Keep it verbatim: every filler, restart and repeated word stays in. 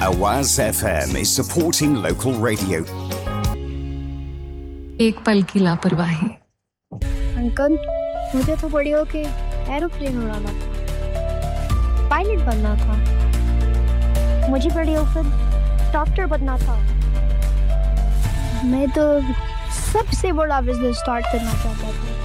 Awaz F M is supporting local radio. एक पल की लापरवाही। अंकल, मुझे तो बड़ी होके एरोप्लेन उड़ाना था, पायलट बनना था। मुझे बड़ी होकर डॉक्टर बनना था। मैं तो सबसे बड़ा बिजनेस स्टार्ट करना चाहता था।